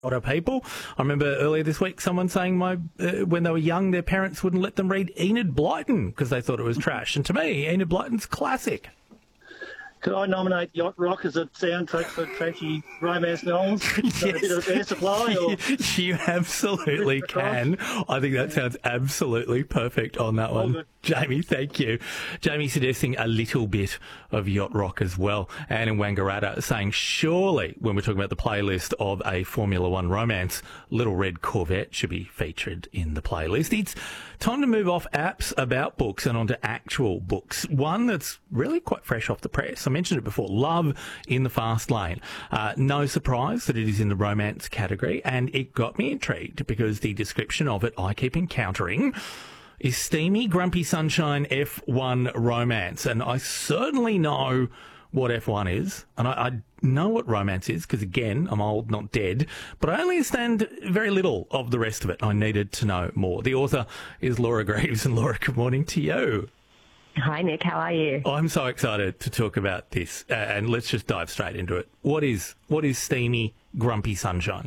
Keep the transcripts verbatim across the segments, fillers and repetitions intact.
lot of people. I remember earlier this week someone saying my uh, when they were young, their parents wouldn't let them read Enid Blyton because they thought it was trash. And to me, Enid Blyton's classic. Could I nominate Yacht Rock as a soundtrack for trashy romance novels? Yes. A bit of air supply? Or... You absolutely can. I think that sounds absolutely perfect on that one. Good. Jamie, thank you. Jamie suggesting a little bit of Yacht Rock as well. And in Wangaratta saying, surely, when we're talking about the playlist of a Formula One romance, Little Red Corvette should be featured in the playlist. It's time to move off apps about books and onto actual books. One that's really quite fresh off the press. I mentioned it before, Love in the Fast Lane. Uh, no surprise that it is in the romance category, and it got me intrigued because the description of it I keep encountering is steamy, grumpy sunshine F one romance. And I certainly know what F one is, and I, I know what romance is because, again, I'm old, not dead, but I only understand very little of the rest of it. I needed to know more. The author is Laura Greaves, and Laura, good morning to you. Hi, Nick. How are you? I'm so excited to talk about this, uh, and let's just dive straight into it. What is what is steamy, grumpy sunshine?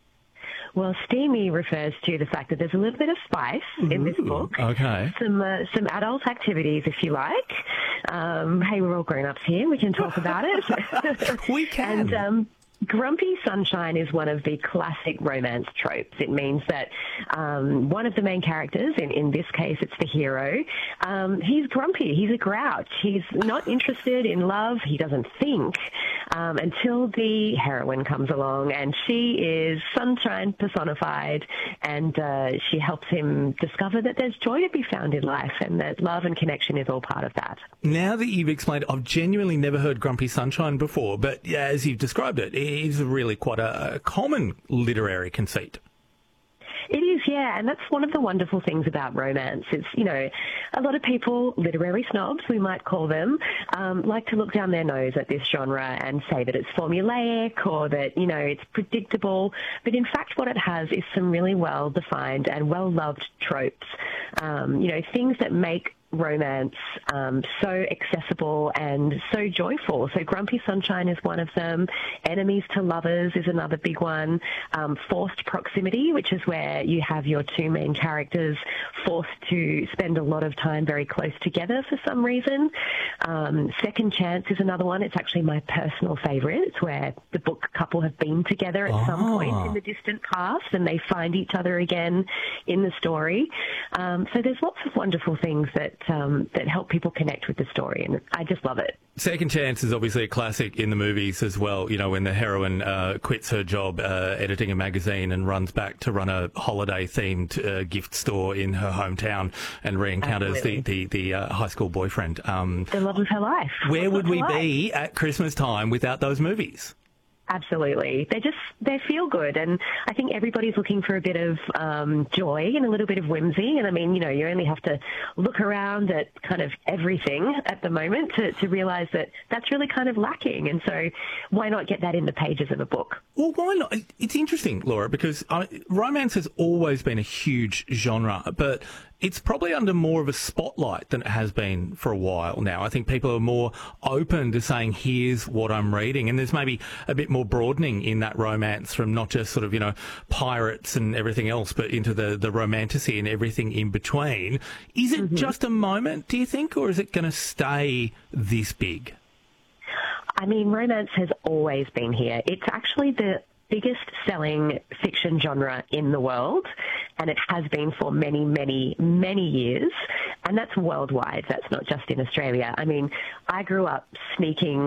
Well, steamy refers to the fact that there's a little bit of spice Ooh, in this book. Okay. Some uh, some adult activities, if you like. Um, hey, we're all grown-ups here. We can talk about it. We can. And um, grumpy sunshine is one of the classic romance tropes. It means that um, one of the main characters, in, in this case it's the hero, um, he's grumpy, he's a grouch, he's not interested in love, he doesn't think, um, until the heroine comes along, and she is sunshine personified, and uh, she helps him discover that there's joy to be found in life and that love and connection is all part of that. Now that you've explained, I've genuinely never heard grumpy sunshine before, but as you've described it, it is really quite a, a common literary conceit. It is, yeah, and that's one of the wonderful things about romance. It's, you know, a lot of people, literary snobs, we might call them, um, like to look down their nose at this genre and say that it's formulaic or that, you know, it's predictable. But in fact, what it has is some really well-defined and well-loved tropes, um, you know, things that make romance um, so accessible and so joyful. So Grumpy Sunshine is one of them. Enemies to lovers is another big one. Um, forced proximity, which is where you have your two main characters forced to spend a lot of time very close together for some reason. Um, Second Chance is another one. It's actually my personal favourite. It's where the book couple have been together at oh. some point in the distant past and they find each other again in the story. Um, so there's lots of wonderful things that Um, that help people connect with the story, and I just love it. Second Chance is obviously a classic in the movies as well, you know, when the heroine uh, quits her job uh, editing a magazine and runs back to run a holiday-themed uh, gift store in her hometown and re-encounters Absolutely. the, the, the uh, high school boyfriend. Um, the love of her life. Where would we life. be at Christmas time without those movies? Absolutely. They just, they feel good. And I think everybody's looking for a bit of um, joy and a little bit of whimsy. And I mean, you know, you only have to look around at kind of everything at the moment to, to realize that that's really kind of lacking. And so why not get that in the pages of a book? Well, why not? It's interesting, Laura, because I, romance has always been a huge genre, but it's probably under more of a spotlight than it has been for a while now. I think people are more open to saying, here's what I'm reading. And there's maybe a bit more broadening in that romance from not just sort of, you know, pirates and everything else, but into the, the romantasy and everything in between. Is it mm-hmm. just a moment, do you think, or is it going to stay this big? I mean, romance has always been here. It's actually the biggest selling fiction genre in the world, and it has been for many, many, many years, and that's worldwide. That's not just in Australia. I mean, I grew up sneaking